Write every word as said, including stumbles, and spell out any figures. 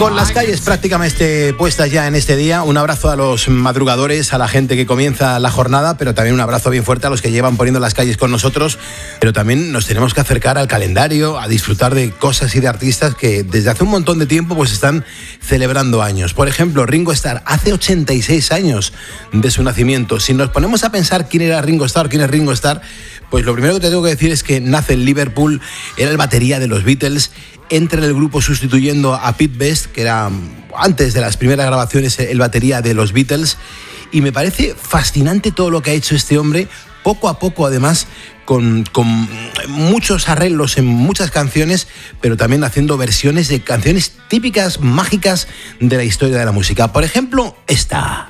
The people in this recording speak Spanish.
Con las calles prácticamente puestas ya en este día, un abrazo a los madrugadores, a la gente que comienza la jornada, pero también un abrazo bien fuerte a los que llevan poniendo las calles con nosotros, pero también nos tenemos que acercar al calendario, a disfrutar de cosas y de artistas que desde hace un montón de tiempo pues están celebrando años. Por ejemplo, Ringo Starr, hace ochenta y seis años de su nacimiento. Si nos ponemos a pensar quién era Ringo Starr, quién es Ringo Starr, pues lo primero que te tengo que decir es que nace en Liverpool, era el batería de los Beatles, entra en el grupo sustituyendo a Pete Best, que era antes de las primeras grabaciones el batería de los Beatles, y me parece fascinante todo lo que ha hecho este hombre, poco a poco además, con, con muchos arreglos en muchas canciones, pero también haciendo versiones de canciones típicas, mágicas de la historia de la música. Por ejemplo, esta.